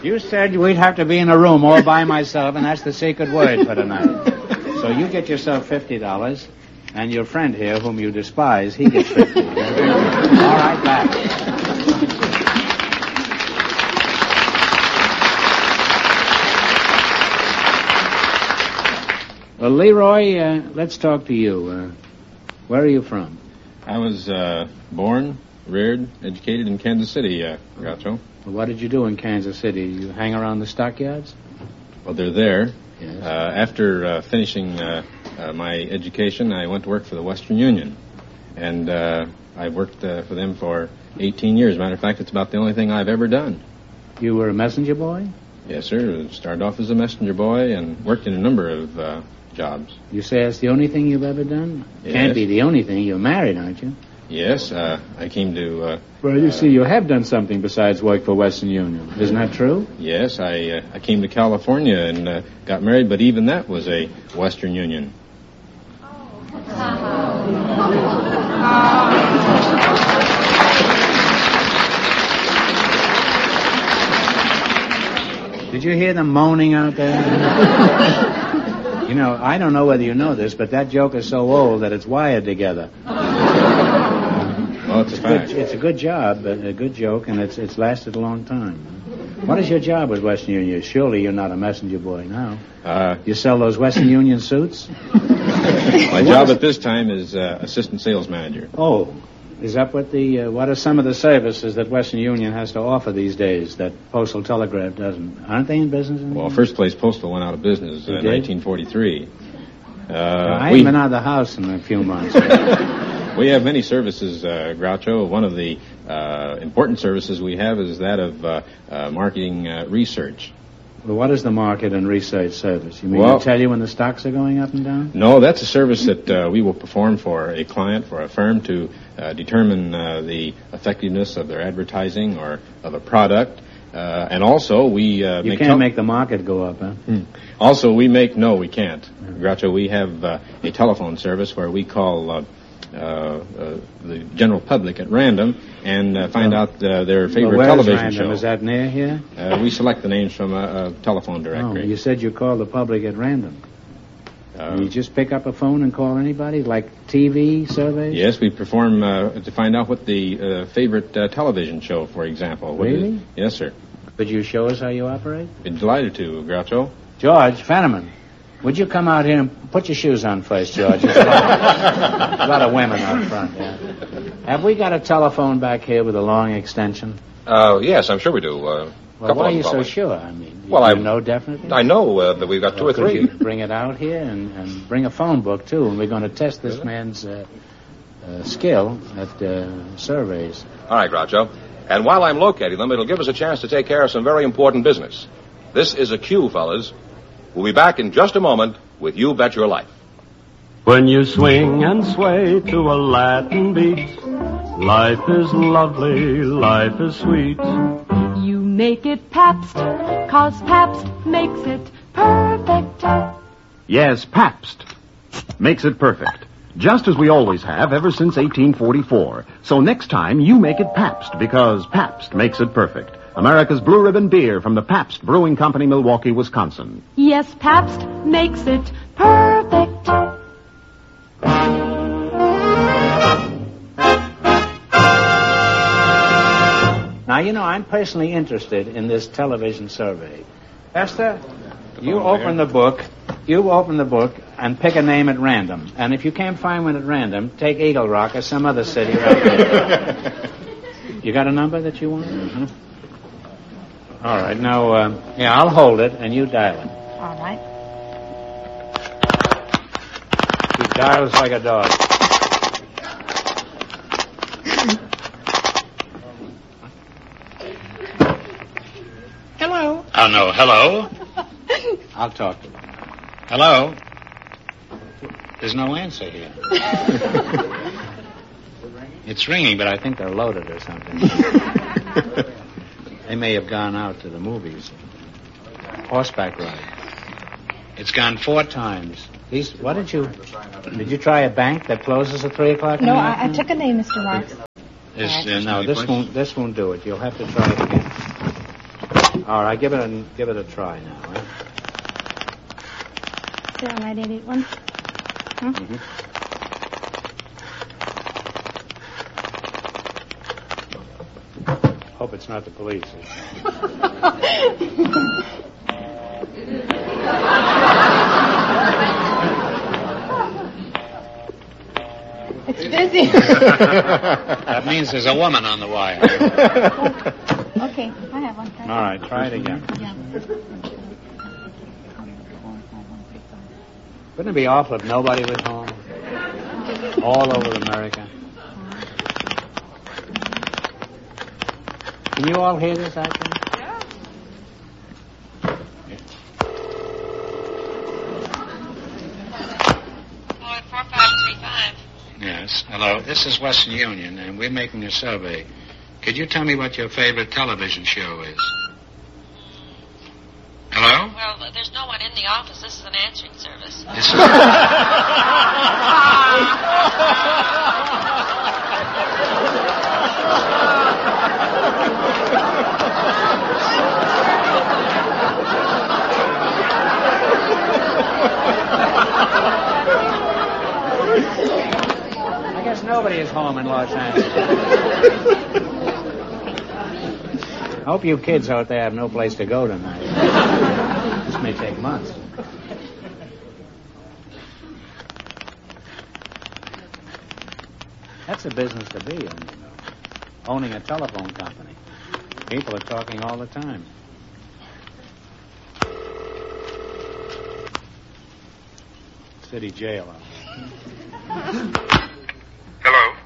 You said we'd have to be in a room all by myself, and that's the secret word for tonight. So you get yourself $50, and your friend here, whom you despise, he gets $50. All right, back. Well, Leroy, let's talk to you. Where are you from? I was born, reared, educated in Kansas City, Groucho. Well, what did you do in Kansas City? You hang around the stockyards? Well, they're there. Yes. After finishing my education, I went to work for the Western Union. And I worked for them for 18 years. Matter of fact, it's about the only thing I've ever done. You were a messenger boy? Yes, sir. Started off as a messenger boy and worked in a number of jobs. You say it's the only thing you've ever done? Yes. Can't be the only thing. You're married, aren't you? Yes, I came to... well, you see, you have done something besides work for Western Union. Isn't that true? Yes, I came to California and got married, but even that was a Western Union. Did you hear them moaning out there? You know, I don't know whether you know this, but that joke is so old that it's wired together. Well, it's a fact. It's a good job, a good joke, and it's lasted a long time. What is your job with Western Union? Surely you're not a messenger boy now. You sell those Western Union suits? My job at this time is assistant sales manager. Oh, is that what what are some of the services that Western Union has to offer these days that Postal Telegraph doesn't? Aren't they in business anymore? Well, first place Postal went out of business in 1943. I haven't been out of the house in a few months. We have many services, Groucho. One of the important services we have is that of marketing research. Well, what is the market and research service? You mean to tell you when the stocks are going up and down? No, that's a service that we will perform for a client, for a firm, to determine the effectiveness of their advertising or of a product. And also, we You can't make the market go up, huh? Also, we can't. Groucho, we have a telephone service where we call the general public at random and find out their favorite television show. Is that near here? We select the names from a telephone directory. Oh, you said you call the public at random. You just pick up a phone and call anybody, like TV surveys? Yes, we perform to find out what the favorite television show, for example. Really? Yes, sir. Could you show us how you operate? Be delighted to, Groucho. George Fenneman, would you come out here and put your shoes on first, George? There's a lot of women out front, yeah. Have we got a telephone back here with a long extension? Yes, I'm sure we do. Well, why are you so sure? I mean, you know definitely? I know that we've got two or three. Could you bring it out here and bring a phone book, too, and we're going to test this man's skill at surveys. All right, Groucho. And while I'm locating them, it'll give us a chance to take care of some very important business. This is a cue, fellas. We'll be back in just a moment with You Bet Your Life. When you swing and sway to a Latin beat, life is lovely, life is sweet. You make it Pabst, 'cause Pabst makes it perfect. Yes, Pabst makes it perfect. Just as we always have ever since 1844. So next time, you make it Pabst, because Pabst makes it perfect. America's Blue Ribbon beer from the Pabst Brewing Company, Milwaukee, Wisconsin. Yes, Pabst makes it perfect. Now, you know, I'm personally interested in this television survey. Esther, you open the book and pick a name at random. And if you can't find one at random, take Eagle Rock or some other city right there. You got a number that you want? Mm-hmm. All right. Now, I'll hold it and you dial it. All right. He dials like a dog. Hello. Oh, no. Hello? I'll talk to him. Hello? There's no answer here. It's ringing, but I think they're loaded or something. They may have gone out to the movies. Horseback ride. It's gone 4 times. Did you try a bank that closes at 3 o'clock? No, I took a name, Mr. Marks. No, this won't do it. You'll have to try it again. All right, give it a try now. Eh? 09881. Mm-hmm. Hope it's not the police. It's busy. That means there's a woman on the wire. Okay, I have one. All right, try it again. Yeah. Wouldn't it be awful if nobody was home? All over America. Can you all hear this, actually? Yeah. Floyd 4535. Yes. Hello. This is Western Union, and we're making a survey. Could you tell me what your favorite television show is? Hello? Well, there's no one in the office. This is an answering service. This is... I guess nobody is home in Los Angeles. I hope you kids out there have no place to go tonight. This may take months. That's a business to be in, you know. Owning a telephone company. People are talking all the time. City jail. Hello?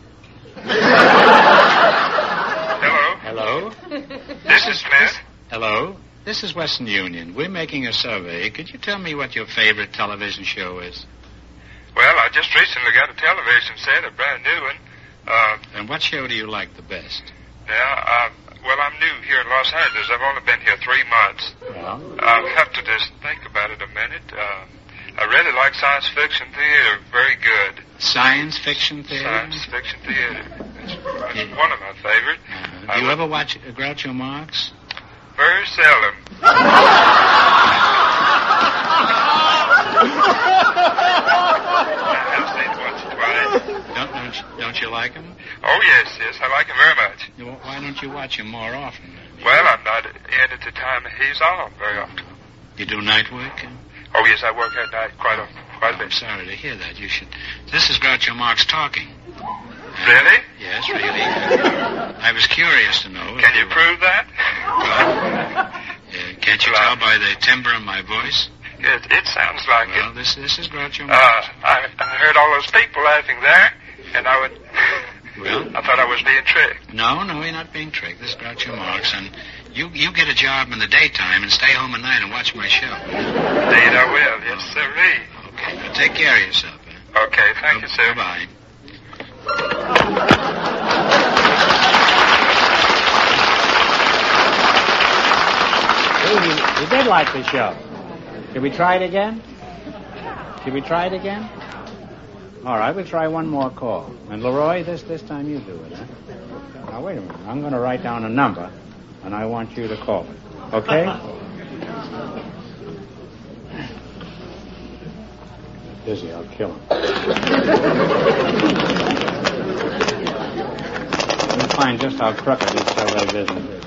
Hello? Hello? This is Smith. Hello? This is Western Union. We're making a survey. Could you tell me what your favorite television show is? Well, I just recently got a television set, a brand new one. And what show do you like the best? Well, I'm new here in Los Angeles. I've only been here 3 months. Well? I'll have to just think about it a minute. I really like science fiction theater. Very good. Science fiction theater? Science fiction theater. That's one of my favorite. Do you ever watch Groucho Marx? Very seldom. I've seen it once or twice. Don't you like him? Oh, yes, I like him very much. Why don't you watch him more often? Well, I'm not in at the time he's on very often. You do night work? Oh, yes, I work at night quite a bit. I'm sorry to hear that. You should. This is Groucho Marx talking. Really? Yes, really. I was curious to know. Can you prove that? Can't you tell by the timbre of my voice? It sounds like it. Well, this is Groucho Marx. I heard all those people laughing there, and I thought I was being tricked. No, you're not being tricked. This is Groucho Marx, and you get a job in the daytime and stay home at night and watch my show. Indeed, I will. Yes, sirree. Okay, now take care of yourself. Okay, thank you, sir. Bye-bye. He did like the show. Should we try it again? All right, we'll try one more call. And Leroy, this time you do it, huh? Now, wait a minute. I'm going to write down a number, and I want you to call it. Okay? Busy, I'll kill him. We'll find just how crooked this survey business is.